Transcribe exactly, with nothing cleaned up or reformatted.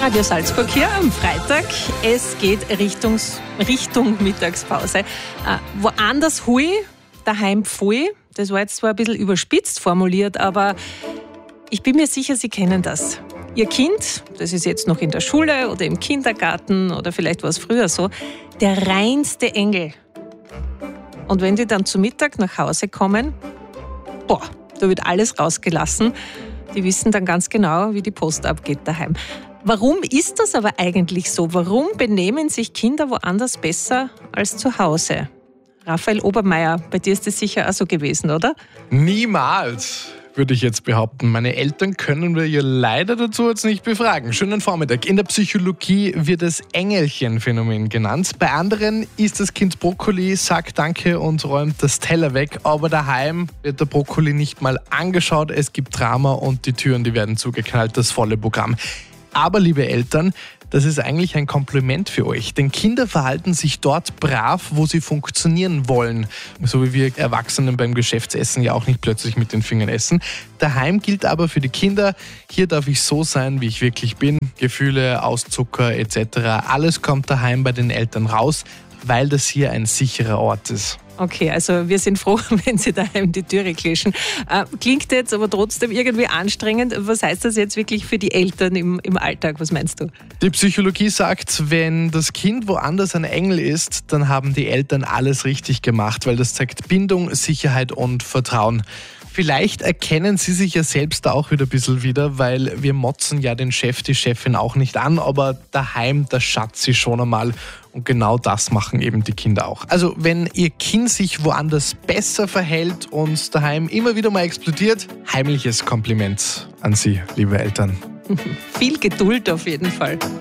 Radio Salzburg hier am Freitag. Es geht Richtungs, Richtung Mittagspause. Äh, woanders hui, daheim pfui. Das war jetzt zwar ein bisschen überspitzt formuliert, aber ich bin mir sicher, Sie kennen das. Ihr Kind, das ist jetzt noch in der Schule oder im Kindergarten oder vielleicht war es früher so, der reinste Engel. Und wenn die dann zu Mittag nach Hause kommen, boah, da wird alles rausgelassen. Die wissen dann ganz genau, wie die Post abgeht daheim. Warum ist das aber eigentlich so? Warum benehmen sich Kinder woanders besser als zu Hause? Raphael Obermeier, bei dir ist das sicher auch so gewesen, oder? Niemals, würde ich jetzt behaupten. Meine Eltern können wir ja leider dazu jetzt nicht befragen. Schönen Vormittag. In der Psychologie wird es Engelchen-Phänomen genannt. Bei anderen isst das Kind Brokkoli, sagt Danke und räumt das Teller weg. Aber daheim wird der Brokkoli nicht mal angeschaut. Es gibt Drama und die Türen, die werden zugeknallt. Das volle Programm. Aber, liebe Eltern, das ist eigentlich ein Kompliment für euch. Denn Kinder verhalten sich dort brav, wo sie funktionieren wollen. So wie wir Erwachsenen beim Geschäftsessen ja auch nicht plötzlich mit den Fingern essen. Daheim gilt aber für die Kinder, hier darf ich so sein, wie ich wirklich bin. Gefühle, Auszucker et cetera. Alles kommt daheim bei den Eltern raus, weil das hier ein sicherer Ort ist. Okay, also wir sind froh, wenn Sie daheim die Türe klischen. Äh, klingt jetzt aber trotzdem irgendwie anstrengend. Was heißt das jetzt wirklich für die Eltern im, im Alltag? Was meinst du? Die Psychologie sagt, wenn das Kind woanders ein Engel ist, dann haben die Eltern alles richtig gemacht, weil das zeigt Bindung, Sicherheit und Vertrauen. Vielleicht erkennen Sie sich ja selbst da auch wieder ein bisschen wieder, weil wir motzen ja den Chef, die Chefin auch nicht an, aber daheim, das schaut sie schon einmal. Und genau das machen eben die Kinder auch. Also wenn Ihr Kind sich woanders besser verhält und daheim immer wieder mal explodiert, heimliches Kompliment an Sie, liebe Eltern. Viel Geduld auf jeden Fall.